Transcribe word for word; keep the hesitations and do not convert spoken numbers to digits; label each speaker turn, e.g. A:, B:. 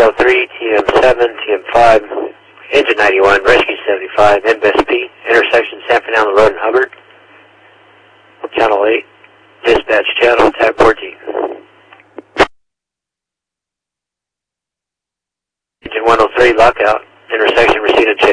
A: oh three, T M seven, T M five, Engine ninety-one, Rescue seventy-five, N B S P, intersection San Fernando Road and Hubbard, Channel eight, dispatch channel, tab fourteen. Engine one oh three, lockout, intersection Reseda Chase.